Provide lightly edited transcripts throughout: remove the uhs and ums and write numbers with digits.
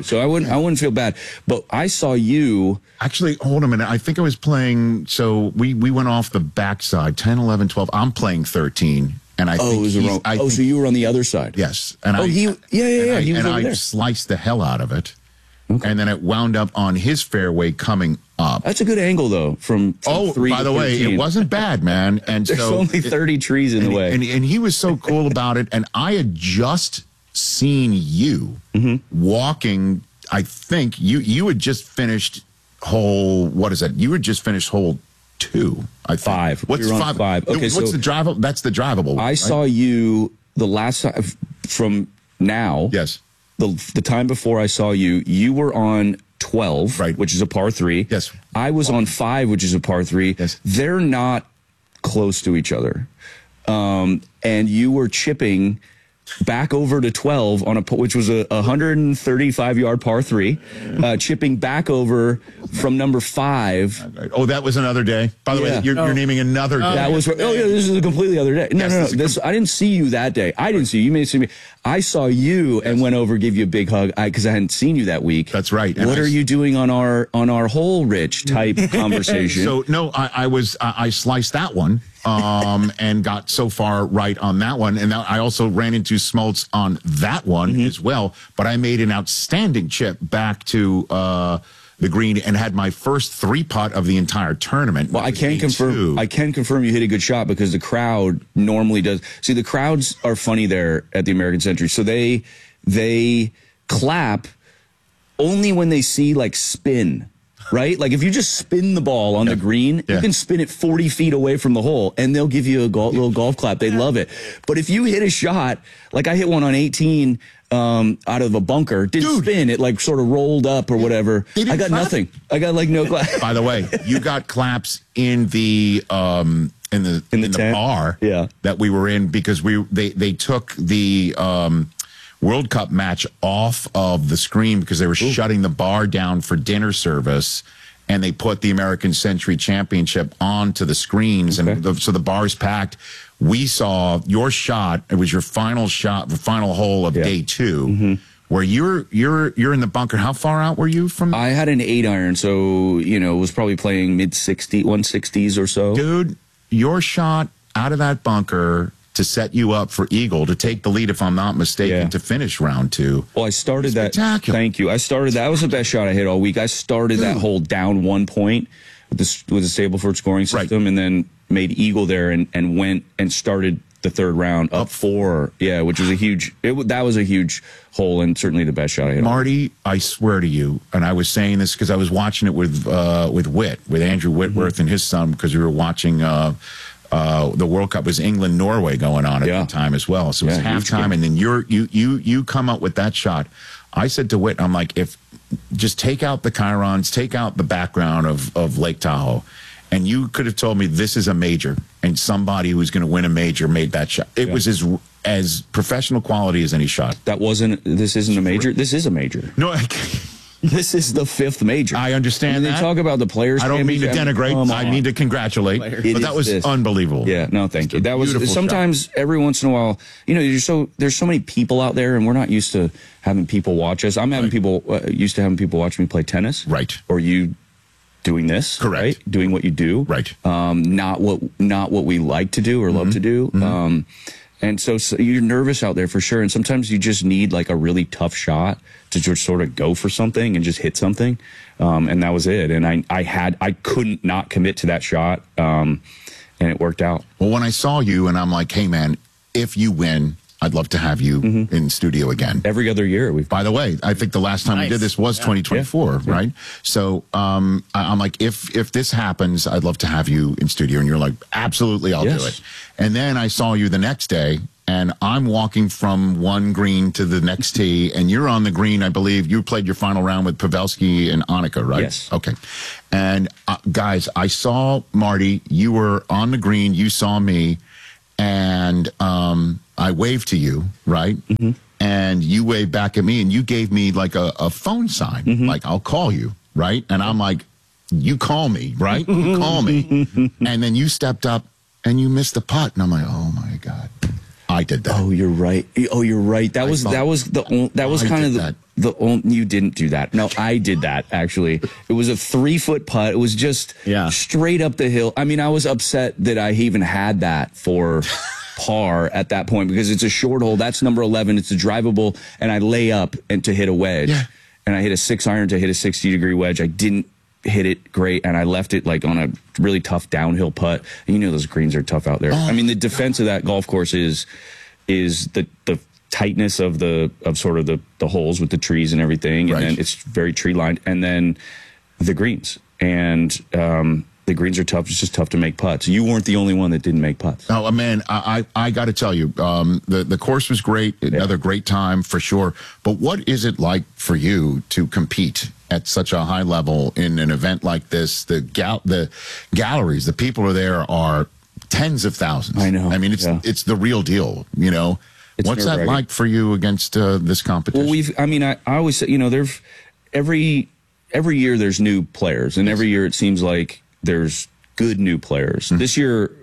you, so I wouldn't feel bad. But I saw you. Actually, hold a minute. I think I was playing. So we went off the backside, 10, 11, 12. I'm playing 13. And I think so you were on the other side. Yes. And he was over there. Sliced the hell out of it. Okay. And then it wound up on his fairway coming up. That's a good angle, though, from 3 by the way, it wasn't bad, man. And there's only 30 trees in the way. And he was so cool about it. And I had just seen you walking. I think you had just finished hole. What is that? You had just finished hole 2. I think. 5. What's 5? 5. Okay, what's the drivable? That's the drivable one. I saw you the last time from now. Yes. The time before I saw you, you were on 12, right, which is a par 3. Yes. I was on 5, which is a par 3. Yes. They're not close to each other. And you were chipping back over to 12 on which was a 135-yard par 3, chipping back over from number 5. Oh, that was another day. By the way, you're naming another day. That was this is a completely other day. No. I didn't see you that day. I didn't see you. You may have seen me. I saw you and went over, gave you a big hug because I hadn't seen you that week. That's right. What are you doing on our hole, Rich type conversation? So no, I sliced that one. And got so far right on that one. And I also ran into Smoltz on that one as well. But I made an outstanding chip back to the green and had my first 3-putt of the entire tournament. Well, I can confirm you hit a good shot because the crowd normally does. See, the crowds are funny there at the American Century. So they clap only when they see like spin. Right? Like if you just spin the ball on the green, you can spin it 40 feet away from the hole and they'll give you a little golf clap. They love it. But if you hit a shot, like I hit one on 18 out of a bunker, didn't spin, it like sort of rolled up or whatever. I got nothing. I got like no clap. By the way, you got claps in the bar that we were in because they took the World Cup match off of the screen because they were shutting the bar down for dinner service, and they put the American Century Championship onto the screens, and so the bar's packed. We saw your shot. It was your final shot, the final hole of day 2, where you're in the bunker. How far out were you from? I had an 8-iron, so was probably playing mid-60s, 160s or so. Dude, your shot out of that bunker to set you up for eagle, to take the lead, if I'm not mistaken, to finish round 2. Well, I started that. Thank you. I started that. Was the best shot I hit all week. I started that hole down 1 point with the Stableford scoring system, and then made eagle there and went and started the 3rd round up 4. Yeah, which was a huge. That was a huge hole and certainly the best shot I hit. Marty, I swear to you, and I was saying this because I was watching it with Andrew Whitworth and his son, because we were watching. The World Cup was England-Norway going on at the time as well. So it was halftime, and then you come up with that shot. I said to Whit, I'm like, if just take out the chyrons, take out the background of Lake Tahoe, and you could have told me this is a major, and somebody who's going to win a major made that shot. It was as professional quality as any shot. This isn't a major. This is a major. No, this is the 5th major. I understand that. They talk about the players. I don't mean to denigrate. I mean to congratulate. But that was unbelievable. Yeah, no, thank you. That was sometimes shot. Every once in a while, there's so many people out there, and we're not used to having people watch us. I'm having people used to having people watch me play tennis. Right. Or you doing this. Correct. Right? Doing what you do. Right. Not what we like to do or love to do. And so you're nervous out there for sure. And sometimes you just need like a really tough shot to just sort of go for something and just hit something. And that was it. And I couldn't not commit to that shot. And it worked out. Well, when I saw you and I'm like, hey man, if you win, I'd love to have you in studio again. Every other year. By the way, I think the last time we did this was 2024, right? So I'm like, if this happens, I'd love to have you in studio. And you're like, absolutely, I'll do it. And then I saw you the next day, and I'm walking from one green to the next tee, and you're on the green. I believe you played your final round with Pavelski and Annika, right? Yes. Okay. And guys, I saw Marty. You were on the green. You saw me. And I waved to you, right? And you waved back at me, and you gave me like a phone sign, like, I'll call you, right? And I'm like, you call me, right? You call me. And then you stepped up, and you missed the putt. And I'm like, oh, my God. I did that. Oh, you're right. Oh, you're right. That was kind of the only, you didn't do that. No, I did that actually. It was a 3-foot putt. It was just straight up the hill. I mean, I was upset that I even had that for par at that point because it's a short hole. That's number 11. It's a drivable, and I lay up and to hit a wedge. Yeah. And I hit a 6-iron to hit a 60-degree wedge. I didn't hit it great, and I left it like on a really tough downhill putt. And you know those greens are tough out there. I mean, the defense of that golf course is the tightness of sort of the holes with the trees and everything, and then it's very tree lined, and then the greens. And the greens are tough. It's just tough to make putts. You weren't the only one that didn't make putts. Oh, man, I got to tell you, the course was great. Another great time for sure. But what is it like for you to compete at such a high level in an event like this? The galleries, the people are there are tens of thousands. I know. I mean, it's the real deal, you know. What's that like for you against this competition? Well, I always say, you know, every year there's new players, and every year it seems like there's good new players. This year,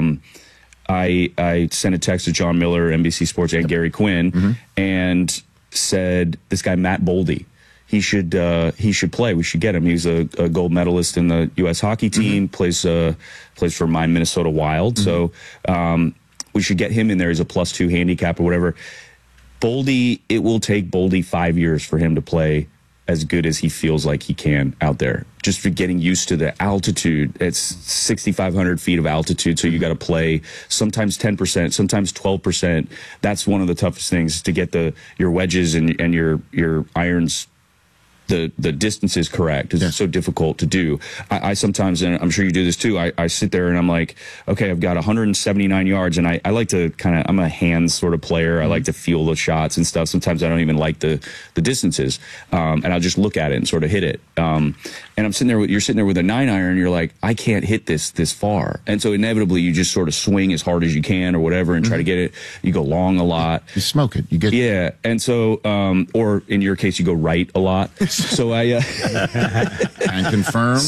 I sent a text to John Miller, NBC Sports, and Gary Quinn, and said, this guy, Matt Boldy, he should play. We should get him. He's a gold medalist in the U.S. hockey team, plays for my Minnesota Wild. So we should get him in there. He's a +2 handicap or whatever. Boldy, it will take Boldy 5 years for him to play as good as he feels like he can out there. Just for getting used to the altitude. It's 6,500 feet of altitude, so you got to play sometimes 10%, sometimes 12%. That's one of the toughest things, to get your wedges and your irons, the distances correct. It's so difficult to do. I sometimes, and I'm sure you do this too, I sit there and I'm like, okay, I've got 179 yards, and I like to I'm a hands sort of player. I like to feel the shots and stuff. Sometimes I don't even like the distances, and I'll just look at it and sort of hit it. And I'm sitting there you're sitting there with a 9-iron, and you're like, I can't hit this far. And so inevitably you just sort of swing as hard as you can or whatever and try to get it. You go long a lot. You smoke it. You get and so, or in your case, you go right a lot. So I and confirm.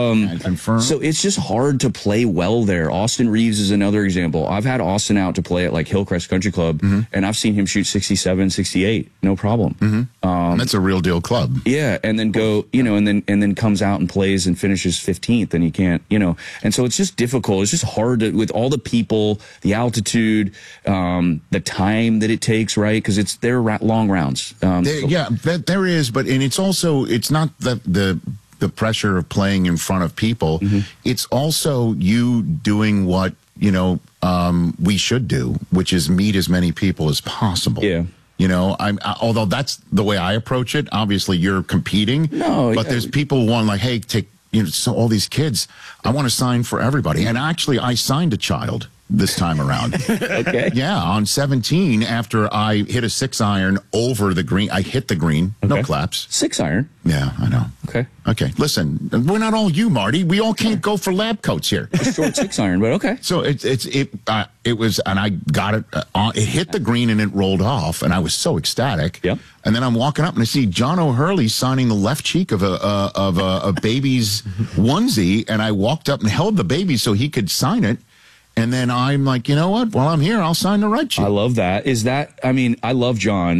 So it's just hard to play well there. Austin Reeves is another example. I've had Austin out to play at like Hillcrest Country Club, and I've seen him shoot 67, 68, no problem. That's a real deal club. Yeah, and then go, you know, and then comes out and plays and finishes 15th, and he can't, you know. And so it's just difficult. It's just hard with all the people, the altitude, the time that it takes, right? Because they're long rounds. There is, but it's also, it's not the pressure of playing in front of people. It's also you doing what, you know, we should do, which is meet as many people as possible. Yeah. You know, although that's the way I approach it. Obviously, you're competing. But there's people who want, like, hey, take, you know, so all these kids, I want to sign for everybody. And actually, I signed a child this time around. Okay. Yeah, on 17, after I hit a 6-iron over the green. I hit the green. No claps. 6-iron? Yeah, I know. Okay. Listen, we're not all you, Marty. We all can't go for lab coats here. A short 6-iron, but okay. So it was, and I got it. It hit the green and it rolled off, and I was so ecstatic. Yep. And then I'm walking up and I see John O'Hurley signing the left cheek of a baby's onesie, and I walked up and held the baby so he could sign it. And then I'm like, you know what? While I'm here, I'll sign the right cheek. I love that. I mean, I love John.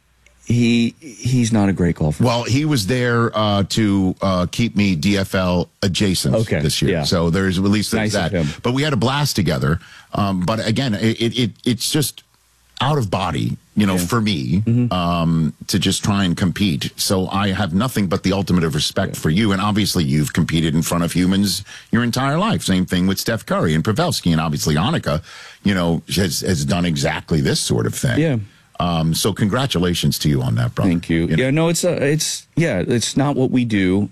He's not a great golfer. Well, he was there to keep me DFL adjacent this year. Yeah. So there's at least nice that. Of him. But we had a blast together. But again, it's just out of body, you know, for me, to just try and compete. So I have nothing but the ultimate of respect for you. And obviously you've competed in front of humans your entire life. Same thing with Steph Curry and Pavelski. And obviously Annika, you know, has done exactly this sort of thing. Yeah. So congratulations to you on that, brother. Thank you. Yeah, no, it's not what we do.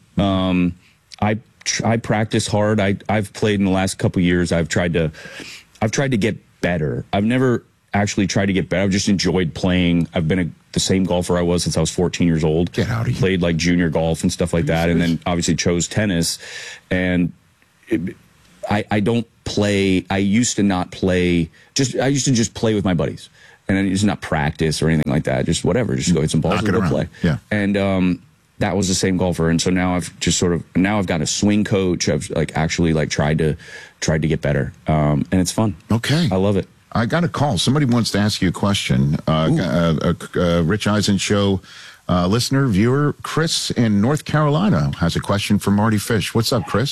I practice hard. I've played in the last couple of years. I've tried to get better. I've never actually tried to get better. I've just enjoyed playing. I've been the same golfer I was since I was 14 years old. Get out of here. Played like junior golf and stuff like that, and then obviously chose tennis. And I don't play. I used to not play. I used to just play with my buddies, and then just not practice or anything like that. Just whatever. Just go hit some balls and go play. Yeah. And that was the same golfer, and so now I've just I've got a swing coach. I've actually tried to get better, and it's fun. Okay, I love it. I got a call. Somebody wants to ask you a question. Rich Eisen Show listener, viewer, Chris in North Carolina has a question for Marty Fish. What's up, Chris?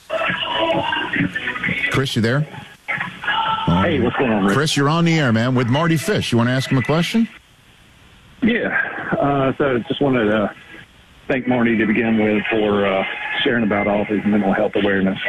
Chris, you there? Hey, what's going on, Rich? Chris, you're on the air, man, with Marty Fish. You want to ask him a question? Yeah. So just wanted to thank Marty to begin with for sharing about all of his mental health awareness.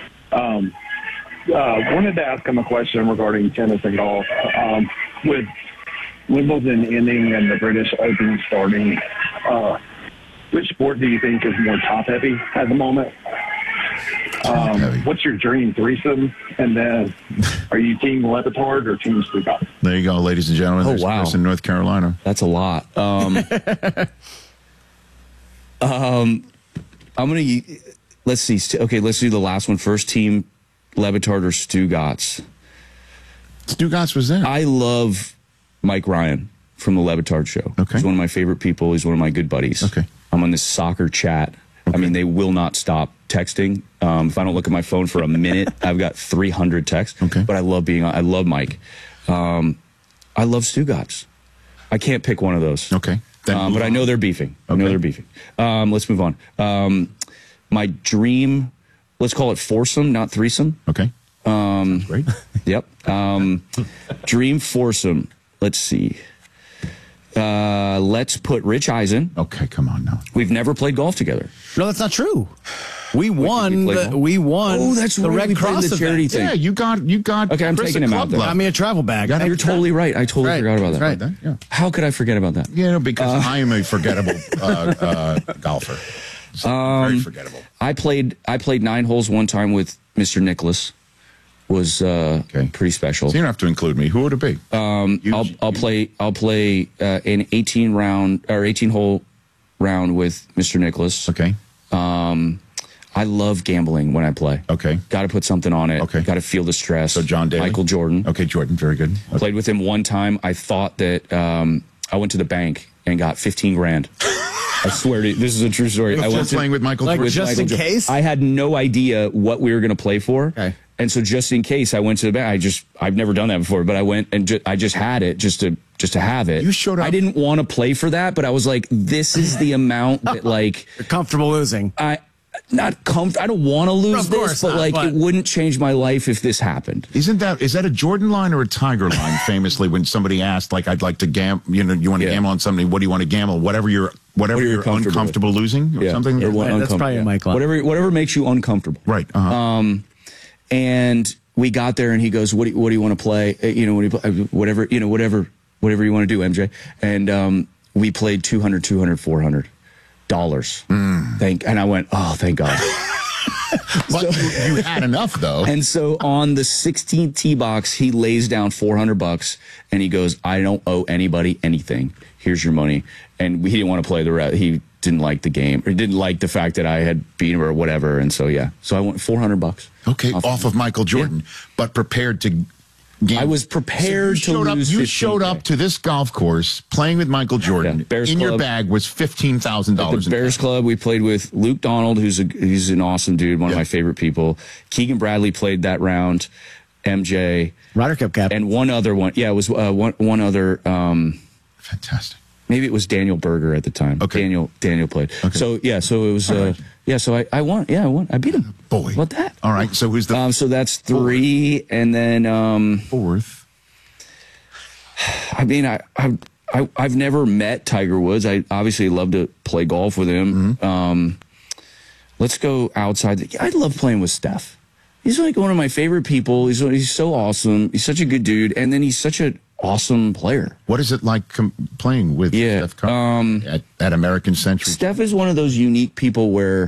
Wanted to ask him a question regarding tennis and golf. With Wimbledon ending and the British Open starting, which sport do you think is more top-heavy at the moment? What's your dream threesome? And then, are you Team Le Batard or Team Stuttgart? There you go, ladies and gentlemen. There's wow. Chris in North Carolina. That's a lot. I'm going to, let's see. Okay, let's do the last one first. Team Le Batard or Stugatz? Stugatz was there. I love Mike Ryan from the Le Batard show. Okay. He's one of my favorite people. He's one of my good buddies. Okay. I'm on this soccer chat. Okay. I mean, they will not stop texting. If I don't look at my phone for a minute, I've got 300 texts. Okay. But I love being on. I love Mike. I love Stugatz. I can't pick one of those. Okay. But I know they're beefing. I know they're beefing. Let's move on. My dream, let's call it foursome, not threesome. Okay. Great. Yep. Dream foursome. Let's see. Let's put Rich Eisen. Okay, come on now. We've never played golf together. No, that's not true. We won. We won. Oh, that's the right. Red We played Cross the charity event. thing. Yeah, you got. Okay, I'm Chris taking a him club out then. glove. Got me a travel bag. You're totally right. I totally forgot about that. Right. Yeah. How could I forget about that? Yeah, because I am a forgettable golfer. Very forgettable. I played 9 holes one time with Mr. Nicholas. Was pretty special. So you don't have to include me. Who would it be? I'll play an 18 hole round with Mr. Nicholas. Okay. I love gambling when I play. Okay. Got to put something on it. Okay. Got to feel the stress. So John Daly? Michael Jordan. Okay, Jordan. Very good. Okay. Played with him one time. I thought that I went to the bank and got 15 grand. I swear to you, this is a true story. I was playing with Michael Jordan. Just in case? I had no idea what we were going to play for. Okay. And so just in case I went to the bank, I've never done that before, but I went and I just had it just to have it. You showed up. I didn't want to play for that, but I was like, this is the amount that like You're comfortable losing. I don't want to lose Of course this, but not, like but- it wouldn't change my life if this happened. Is that a Jordan line or a Tiger line? Famously, when somebody asked, like, I'd like to gamble, you want to gamble on something. What do you want to gamble? Whatever you're uncomfortable losing, or something. or what- That's probably a Mike line. Whatever makes you uncomfortable. Right. And we got there, and he goes, "What do you want to play? Whatever you want to do, MJ." And we played $200, $400. And I went, "Oh, thank God." But you had enough though. And so on the 16th tee box, he lays down $400, and he goes, "I don't owe anybody anything. Here's your money." And he didn't want to play the rest. He didn't like the game, or didn't like the fact that I had beat him or whatever. And so so I went $400. Okay, off of Michael Jordan, but prepared to game. I was prepared to lose. You showed up to this golf course playing with Michael Jordan. Yeah, Bears in Club. your bag was $15,000. The Bears Club. We played with Luke Donald, he's an awesome dude, one of my favorite people. Keegan Bradley played that round. MJ, Ryder Cup cap. and one other one. Yeah, it was one other. Fantastic. Maybe it was Daniel Berger at the time. Okay. Daniel played. Okay. So it was. So I won. Yeah, I won. I beat him. Boy, What that? All right. So who's the So that's 3, and then fourth? I mean, I've never met Tiger Woods. I obviously love to play golf with him. Mm-hmm. Let's go outside. I love playing with Steph. He's like one of my favorite people. He's so awesome. He's such a good dude, and then he's such an awesome player. What is it like playing with Steph Curry at American Century? Steph is one of those unique people where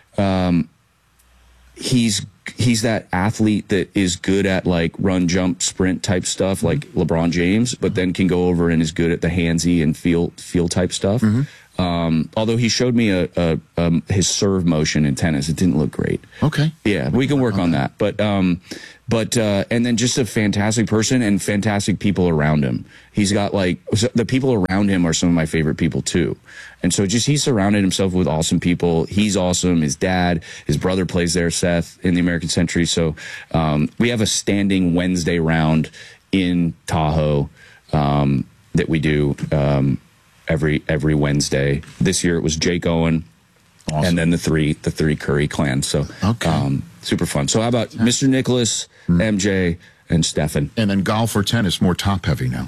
he's that athlete that is good at like run, jump, sprint type stuff, like LeBron James, but then can go over and is good at the handsy and feel type stuff. Although he showed me his serve motion in tennis, it didn't look great. Okay. Yeah, we can work on that. But and then just a fantastic person and fantastic people around him. He's got the people around him are some of my favorite people too. And so he surrounded himself with awesome people. He's awesome. His dad, his brother plays there, Seth, in the American Century. So we have a standing Wednesday round in Tahoe that we do every Wednesday. This year it was Jake Owen, awesome. And then the three Curry clan. So super fun. So how about Mr. Nicholas, MJ, and Stefan? And then golf or tennis, more top heavy now?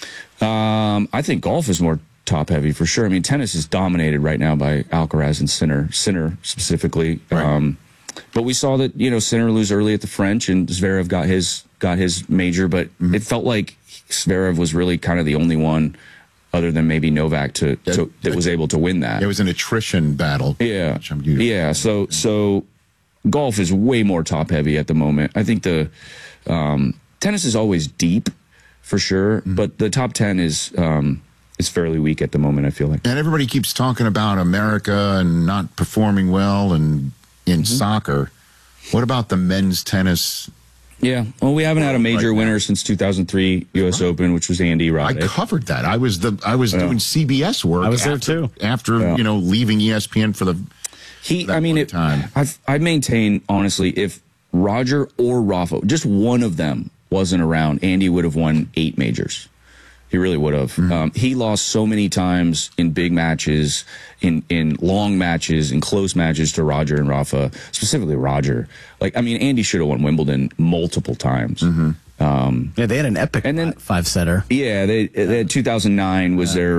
I think golf is more top heavy for sure. I mean, tennis is dominated right now by Alcaraz and Sinner specifically. Right. But we saw that, Sinner lose early at the French, and Zverev got his major, but it felt like Zverev was really kind of the only one other than maybe Novak that was able to win that. It was an attrition battle. Yeah. Yeah. So golf is way more top heavy at the moment. I think the tennis is always deep for sure, but the top 10 is fairly weak at the moment, I feel like. And everybody keeps talking about America and not performing well and in soccer. What about the men's tennis? Yeah, well, we haven't had a major winner since 2003 U.S. Open, which was Andy Roddick. I covered that. I was doing CBS work. I was there too. After leaving ESPN for the time. I maintain honestly, if Roger or Rafa, just one of them wasn't around, Andy would have won 8 majors. He really would have. He lost so many times in big matches, in long matches, in close matches to Roger and Rafa, specifically Roger. Andy should have won Wimbledon multiple times. Yeah, they had an epic 5-setter. Yeah, they had 2009 was their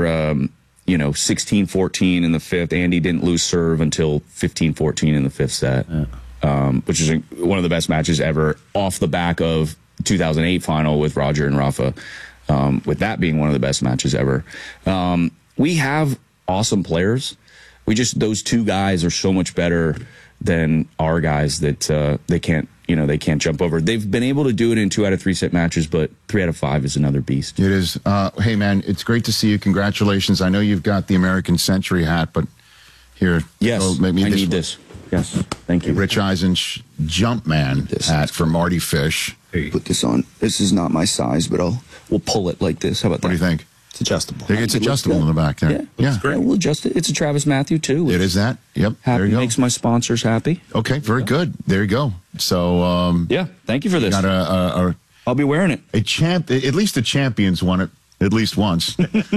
16-14 in the fifth. Andy didn't lose serve until 15-14 in the fifth set, which is one of the best matches ever off the back of 2008 final with Roger and Rafa. With that being one of the best matches ever. We have awesome players. Those two guys are so much better than our guys that they can't jump over. They've been able to do it in 2 out of 3 set matches, but 3 out of 5 is another beast. It is. Hey man, it's great to see you. Congratulations. I know you've got the American Century hat, but here. Yes, I need this. Yes, thank you. Rich Eisen Jumpman hat for Marty Fish. Put this on. This is not my size, but we'll pull it like this. How about that? What do you think? It's adjustable. It's adjustable in the back there. Yeah. Great. We'll adjust it. It's a Travis Matthew, too. It is that. Yep. There you go. Makes my sponsors happy. Okay, very good. There you go. So, thank you for this. I'll be wearing it. At least the champions won it at least once.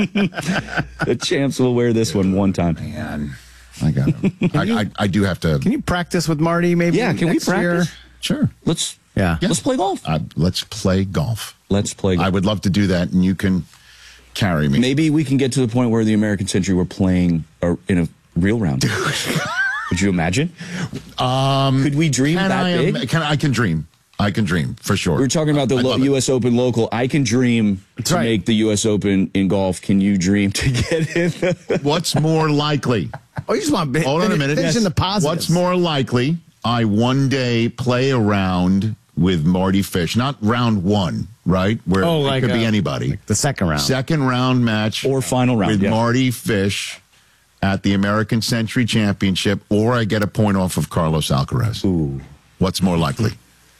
The champs will wear this one time. Man, I got it. I do have to. Can you practice with Marty maybe? Yeah, can we practice? Year? Sure. Let's play golf. Let's play golf. Let's play golf. I would love to do that, and you can carry me. Maybe we can get to the point where the American Century we're playing in a real round. Could you imagine? Could we dream big? I can dream. I can dream, for sure. We were talking about the U.S. Open local. I can dream to make the U.S. Open in golf. Can you dream to get in? What's more likely? Oh, you just want hold on a minute. In the positives. What's more likely? I one day play a round with Marty Fish, not round 1, right? Where it could be anybody. Like the second round. Second round match. Or final round. With Marty Fish at the American Century Championship, or I get a point off of Carlos Alcaraz. Ooh. What's more likely?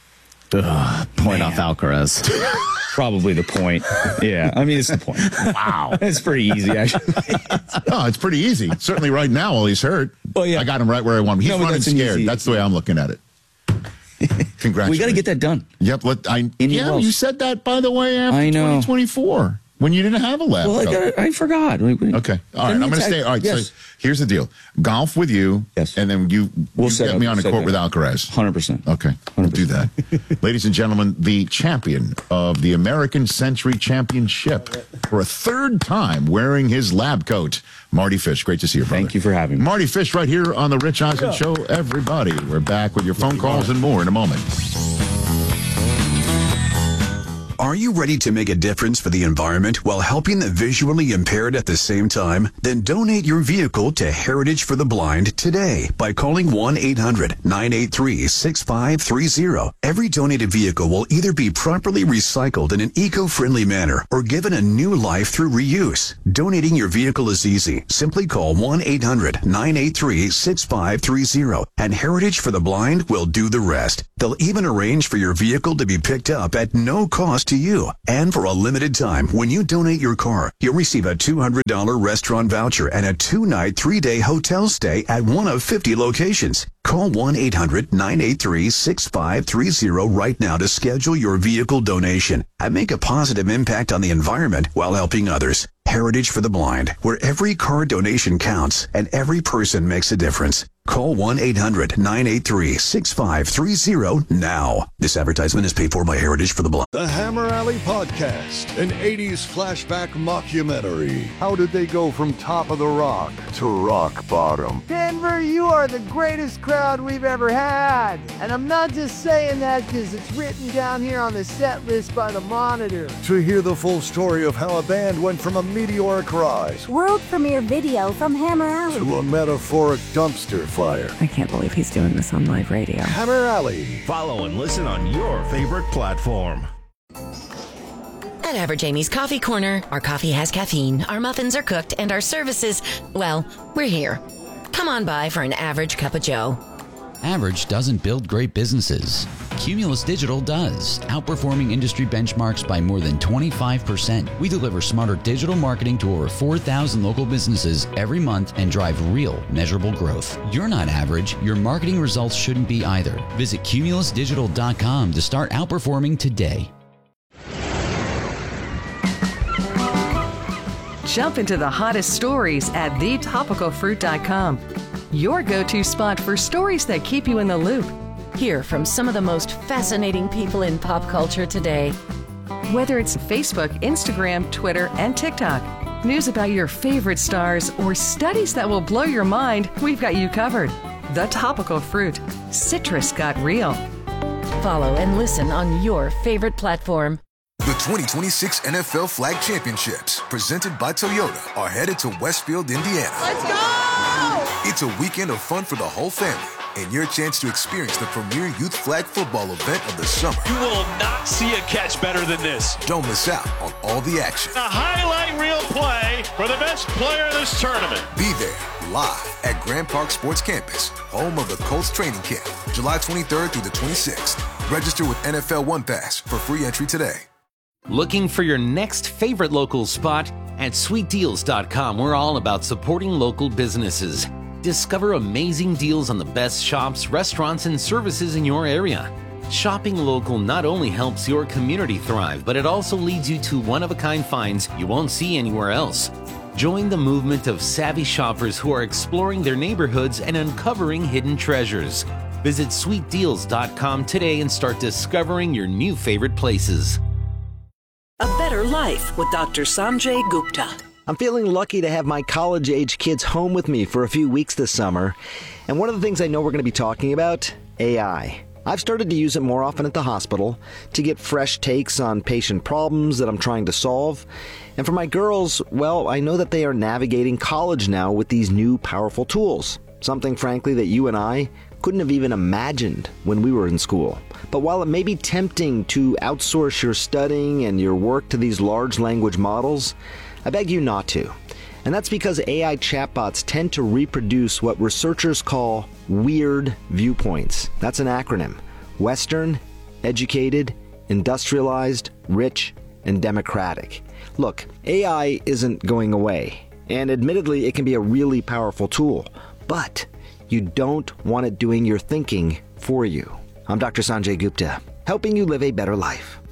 Point off Alcaraz. Probably the point. Yeah, it's the point. Wow. It's pretty easy, actually. No, it's pretty easy. Certainly right now while he's hurt. Well, yeah. I got him right where I want him. He's running scared. That's the way I'm looking at it. Congratulations. We got to get that done. Yep. You said that, by the way, after 2024. When you didn't have a lab coat. I forgot. Okay. All right. I'm going to stay. All right. Yes. So here's the deal. Golf with you. Yes. And then you get me on a court with Alcaraz. 100%. Okay. 100%. We'll do that. Ladies and gentlemen, the champion of the American Century Championship for a 3rd time wearing his lab coat, Marty Fish. Great to see you, brother. Thank you for having me. Marty Fish right here on the Rich Eisen Show, everybody. We're back with your phone calls and more in a moment. Are you ready to make a difference for the environment while helping the visually impaired at the same time? Then donate your vehicle to Heritage for the Blind today by calling 1-800-983-6530. Every donated vehicle will either be properly recycled in an eco-friendly manner or given a new life through reuse. Donating your vehicle is easy. Simply call 1-800-983-6530 and Heritage for the Blind will do the rest. They'll even arrange for your vehicle to be picked up at no cost to you. And for a limited time, when you donate your car, you'll receive a $200 restaurant voucher and a 2-night, 3-day hotel stay at one of 50 locations. Call 1-800-983-6530 right now to schedule your vehicle donation and make a positive impact on the environment while helping others. Heritage for the Blind, where every car donation counts and every person makes a difference. Call 1-800-983-6530 now. This advertisement is paid for by Heritage for the Blind. The Hammer Alley Podcast, an 80s flashback mockumentary. How did they go from top of the rock to rock bottom? Denver, you are the greatest crowd we've ever had. And I'm not just saying that because it's written down here on the set list by the Monitor. To hear the full story of how a band went from a meteoric rise, world premiere video from Hammer Alley, to a metaphoric dumpster fire. I can't believe he's doing this on live radio. Hammer Alley. Follow and listen on your favorite platform. At Average Amy's Coffee Corner, our coffee has caffeine, our muffins are cooked, and our services, well, we're here. Come on by for an average cup of joe. Average doesn't build great businesses. Cumulus Digital does, outperforming industry benchmarks by more than 25%. We deliver smarter digital marketing to over 4,000 local businesses every month and drive real, measurable growth. You're not average. Your marketing results shouldn't be either. Visit cumulusdigital.com to start outperforming today. Jump into the hottest stories at thetopicalfruit.com. Your go-to spot for stories that keep you in the loop. Hear from some of the most fascinating people in pop culture today. Whether it's Facebook, Instagram, Twitter, and TikTok, news about your favorite stars, or studies that will blow your mind, we've got you covered. The Topical Fruit. Citrus got real. Follow and listen on your favorite platform. The 2026 NFL Flag Championships, presented by Toyota, are headed to Westfield, Indiana. Let's go! It's a weekend of fun for the whole family and your chance to experience the premier youth flag football event of the summer. You will not see a catch better than this. Don't miss out on all the action. A highlight reel play for the best player of this tournament. Be there live at Grand Park Sports Campus, home of the Colts training camp, July 23rd through the 26th. Register with NFL One Pass for free entry today. Looking for your next favorite local spot? At sweetdeals.com, we're all about supporting local businesses. Discover amazing deals on the best shops, restaurants, and services in your area. Shopping local not only helps your community thrive, but it also leads you to one-of-a-kind finds you won't see anywhere else. Join the movement of savvy shoppers who are exploring their neighborhoods and uncovering hidden treasures. Visit sweetdeals.com today and start discovering your new favorite places. A better life with Dr. Sanjay Gupta. I'm feeling lucky to have my college-age kids home with me for a few weeks this summer. And one of the things I know we're going to be talking about, AI. I've started to use it more often at the hospital to get fresh takes on patient problems that I'm trying to solve. And for my girls, well, I know that they are navigating college now with these new powerful tools. Something, frankly, that you and I couldn't have even imagined when we were in school. But while it may be tempting to outsource your studying and your work to these large language models, I beg you not to. And that's because AI chatbots tend to reproduce what researchers call weird viewpoints. That's an acronym. Western, educated, industrialized, rich, and democratic. Look, AI isn't going away. And admittedly, it can be a really powerful tool. But you don't want it doing your thinking for you. I'm Dr. Sanjay Gupta, helping you live a better life.